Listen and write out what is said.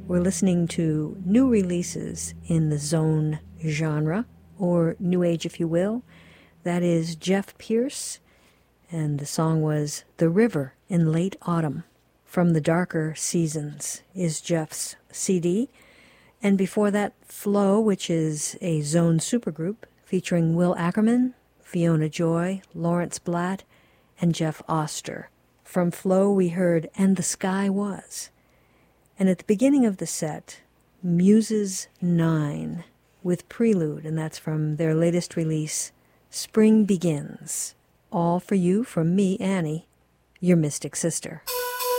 We're listening to new releases in the zone genre, or new age if you will. That is Jeff Pierce, and the song was The River in Late Autumn. From the Darker Seasons is Jeff's CD. And before that, Flow, which is a zone supergroup featuring Will Ackerman, Fiona Joy, Lawrence Blatt, and Jeff Oster. From Flow, we heard And the Sky Was. And at the beginning of the set, Muses 9 with Prelude, and that's from their latest release, Spring Begins. All for you from me, Annie, your mystic sister.